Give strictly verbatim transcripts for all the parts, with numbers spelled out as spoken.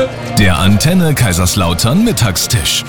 Der Antenne Kaiserslautern Mittagstisch.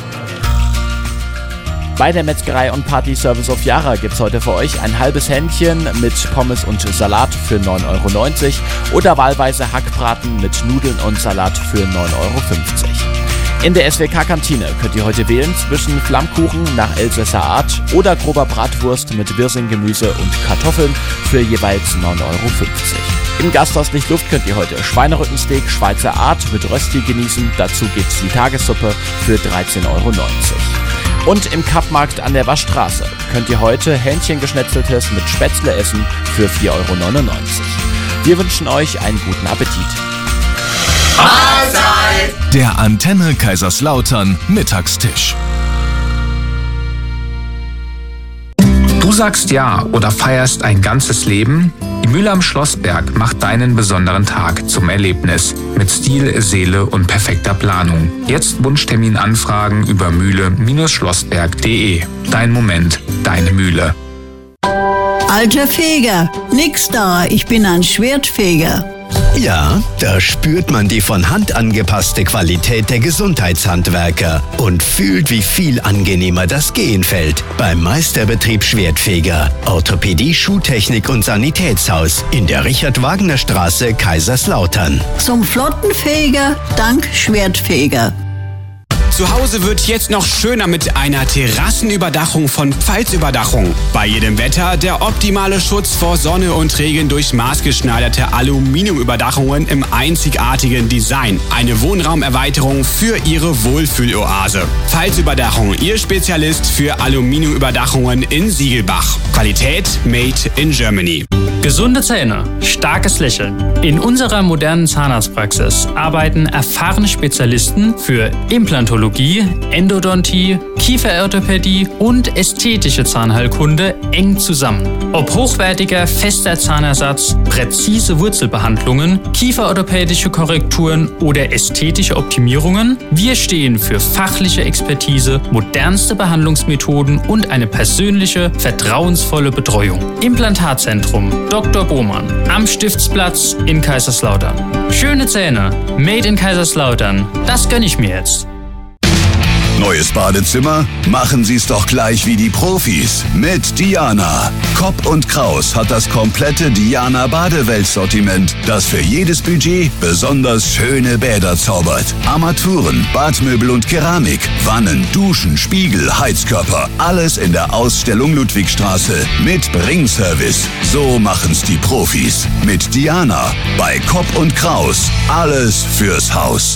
Bei der Metzgerei und Party Service of Jara gibt's heute für euch ein halbes Hähnchen mit Pommes und Salat für neun Euro neunzig oder wahlweise Hackbraten mit Nudeln und Salat für neun Euro fünfzig. In der S W K-Kantine könnt ihr heute wählen zwischen Flammkuchen nach Elsässer Art oder grober Bratwurst mit Wirsinggemüse und Kartoffeln für jeweils neun Euro fünfzig. Im Gasthaus Lichtluft könnt ihr heute Schweinerückensteak Schweizer Art mit Rösti genießen. Dazu gibt's die Tagessuppe für dreizehn Euro neunzig. Und im Kappmarkt an der Waschstraße könnt ihr heute Hähnchengeschnetzeltes mit Spätzle essen für vier Euro neunundneunzig. Wir wünschen euch einen guten Appetit. Mahlzeit! Der Antenne Kaiserslautern Mittagstisch. Du sagst ja oder feierst ein ganzes Leben? Die Mühle am Schlossberg macht deinen besonderen Tag zum Erlebnis. Mit Stil, Seele und perfekter Planung. Jetzt Wunschtermin anfragen über mühle Schlossberg punkt de. Dein Moment, deine Mühle. Alter Feger, nix da, ich bin ein Schwertfeger. Ja, da spürt man die von Hand angepasste Qualität der Gesundheitshandwerker und fühlt, wie viel angenehmer das Gehen fällt. Beim Meisterbetrieb Schwertfeger, Orthopädie, Schuhtechnik und Sanitätshaus in der Richard-Wagner-Straße, Kaiserslautern. Zum Flottenfeger, dank Schwertfeger. Zu Hause wird jetzt noch schöner mit einer Terrassenüberdachung von Pfalzüberdachung. Bei jedem Wetter der optimale Schutz vor Sonne und Regen durch maßgeschneiderte Aluminiumüberdachungen im einzigartigen Design. Eine Wohnraumerweiterung für Ihre Wohlfühloase. Pfalzüberdachung, Ihr Spezialist für Aluminiumüberdachungen in Siegelbach. Qualität made in Germany. Gesunde Zähne, starkes Lächeln. In unserer modernen Zahnarztpraxis arbeiten erfahrene Spezialisten für Implantologie, Endodontie, Kieferorthopädie und ästhetische Zahnheilkunde eng zusammen. Ob hochwertiger, fester Zahnersatz, präzise Wurzelbehandlungen, kieferorthopädische Korrekturen oder ästhetische Optimierungen, wir stehen für fachliche Expertise, modernste Behandlungsmethoden und eine persönliche, vertrauensvolle Betreuung. Implantatzentrum Doktor Bohmann am Stiftsplatz in Kaiserslautern. Schöne Zähne, made in Kaiserslautern. Das gönn ich mir jetzt. Neues Badezimmer? Machen Sie es doch gleich wie die Profis mit Diana. Kopp und Kraus hat das komplette Diana Badewelt-Sortiment, das für jedes Budget besonders schöne Bäder zaubert. Armaturen, Badmöbel und Keramik, Wannen, Duschen, Spiegel, Heizkörper. Alles in der Ausstellung Ludwigstraße mit Bringservice. So machen's die Profis. Mit Diana bei Kopp und Kraus. Alles fürs Haus.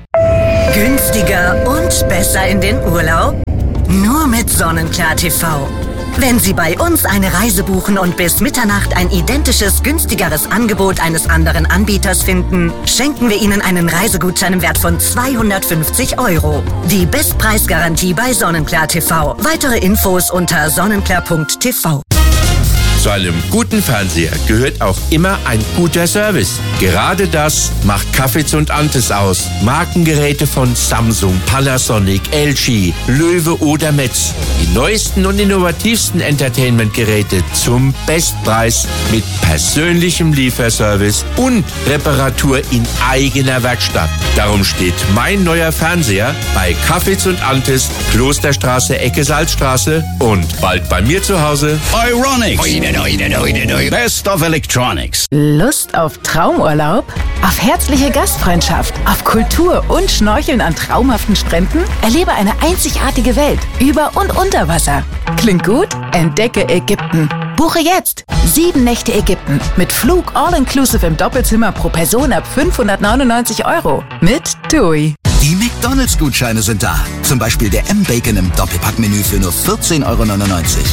Günstiger und besser in den Urlaub? Nur mit Sonnenklar T V. Wenn Sie bei uns eine Reise buchen und bis Mitternacht ein identisches, günstigeres Angebot eines anderen Anbieters finden, schenken wir Ihnen einen Reisegutschein im Wert von zweihundertfünfzig Euro. Die Bestpreisgarantie bei Sonnenklar T V. Weitere Infos unter sonnenklar punkt t v. Zu einem guten Fernseher gehört auch immer ein guter Service. Gerade das macht Cafés und Antes aus. Markengeräte von Samsung, Panasonic, L G, Löwe oder Metz. Die neuesten und innovativsten Entertainment-Geräte zum Bestpreis mit persönlichem Lieferservice und Reparatur in eigener Werkstatt. Darum steht mein neuer Fernseher bei Cafés und Antes, Klosterstraße, Ecke Salzstraße und bald bei mir zu Hause. Euronics. Best of Electronics. Lust auf Traumurlaub? Auf herzliche Gastfreundschaft? Auf Kultur und Schnorcheln an traumhaften Stränden? Erlebe eine einzigartige Welt über und unter Wasser. Klingt gut? Entdecke Ägypten. Buche jetzt sieben Nächte Ägypten mit Flug all-inclusive im Doppelzimmer pro Person ab fünfhundertneunundneunzig Euro mit TUI. Die McDonalds-Gutscheine sind da. Zum Beispiel der M-Bacon im Doppelpackmenü für nur vierzehn Euro neunundneunzig.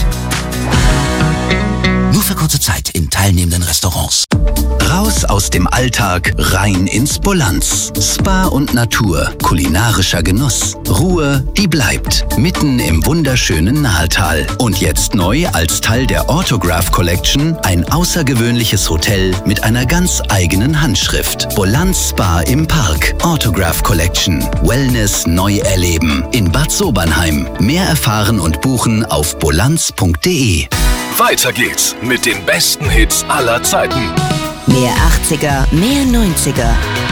Nur für kurze Zeit in teilnehmenden Restaurants. Raus aus dem Alltag, rein ins Bolanz. Spa und Natur, kulinarischer Genuss. Ruhe, die bleibt. Mitten im wunderschönen Nahetal. Und jetzt neu als Teil der Autograph Collection ein außergewöhnliches Hotel mit einer ganz eigenen Handschrift. Bolanz Spa im Park. Autograph Collection. Wellness neu erleben. In Bad Sobernheim. Mehr erfahren und buchen auf bolanz punkt de. Weiter geht's mit den besten Hits aller Zeiten. Mehr achtziger, mehr neunziger.